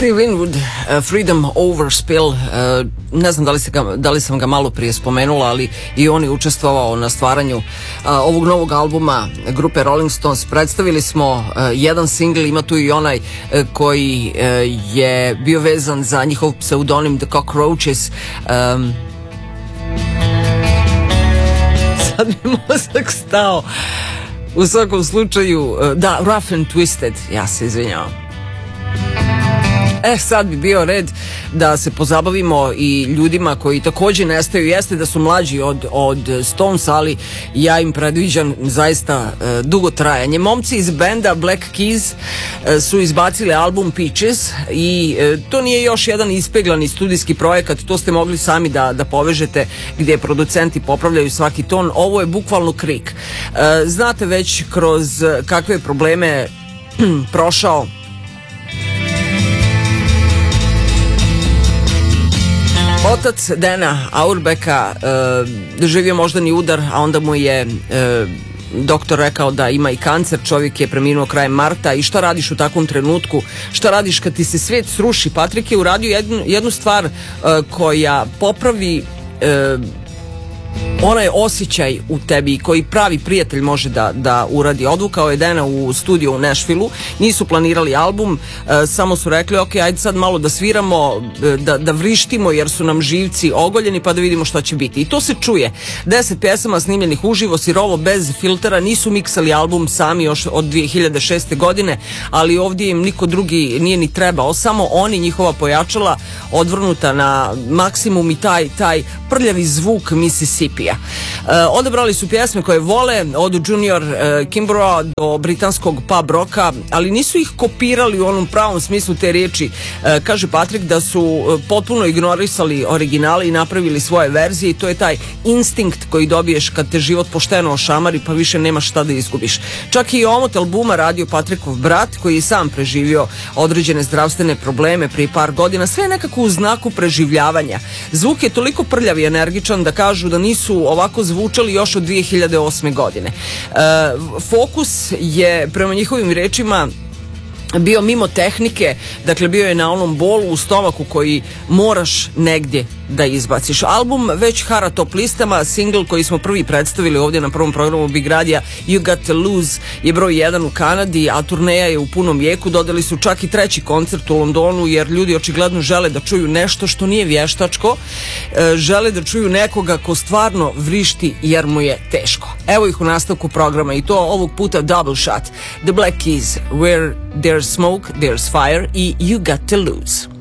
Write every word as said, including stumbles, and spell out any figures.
Steve Winwood, uh, Freedom Over Spill, uh, ne znam da li, se ga, da li sam ga malo prije spomenula, ali i on je učestvovao na stvaranju uh, ovog novog albuma grupe Rolling Stones. Predstavili smo uh, jedan singl, ima tu i onaj uh, koji uh, je bio vezan za njihov pseudonim The Cockroaches. Um, sad mi mozak stao. U svakom slučaju, uh, da, Rough and Twisted, ja se izvinjavam. E, sad bi bio red da se pozabavimo i ljudima koji također nestaju. Jeste da su mlađi od, od Stones, ali ja im predviđam zaista e, dugo trajanje. Momci iz benda Black Keys e, su izbacili album Peaches i e, to nije još jedan ispeglani studijski projekat, to ste mogli sami da, da povežete, gdje producenti popravljaju svaki ton. Ovo je bukvalno krik. E, znate već kroz kakve probleme prošao otac Dana Auerbacka. e, doživio moždani udar, a onda mu je e, doktor rekao da ima i kancer. Čovjek je preminuo krajem marta. I šta radiš u takvom trenutku? Šta radiš kad ti se svijet sruši? Patrik je uradio jednu, jednu stvar e, koja popravi e, onaj osjećaj u tebi koji pravi prijatelj može da, da uradi. Odvukao je Dana u studio u Nashvilleu, nisu planirali album, e, samo su rekli ok, ajde sad malo da sviramo, e, da, da vrištimo jer su nam živci ogoljeni, pa da vidimo šta će biti. I to se čuje. Deset pjesama snimljenih uživo, sirovo, bez filtera, nisu miksali album sami još od dvije hiljade šeste. godine, ali ovdje im niko drugi nije ni trebao, samo oni, njihova pojačala odvrnuta na maksimum i taj, taj prljavi zvuk Mississippija. Uh, odabrali su pjesme koje vole, od Junior uh, Kimbrougha do britanskog pub rocka, ali nisu ih kopirali u onom pravom smislu te riječi. Uh, kaže Patrik da su uh, potpuno ignorisali originale i napravili svoje verzije, i to je taj instinkt koji dobiješ kad te život pošteno ošamari pa više nemaš šta da izgubiš. Čak i omot albuma radio Patrikov brat, koji je sam preživio određene zdravstvene probleme prije par godina. Sve je nekako u znaku preživljavanja. Zvuk je toliko prljav i energičan da kažu da nisu ovako zvučali još od dvije hiljade osme. godine. E, fokus je, prema njihovim rečima, bio mimo tehnike, dakle bio je na onom bolu u stomaku koji moraš negdje da izbaciš. Album već hara top listama, single koji smo prvi predstavili ovdje na prvom programu Big Radija, You Got To Lose, je broj jedan u Kanadi, a turneja je u punom jeku. Dodali su čak i treći koncert u Londonu, jer ljudi očigledno žele da čuju nešto što nije vještačko, e, žele da čuju nekoga ko stvarno vrišti jer mu je teško. Evo ih u nastavku programa, i to ovog puta double shot. The Black Keys, Where There's Smoke, There's Fire, i You Got To Lose.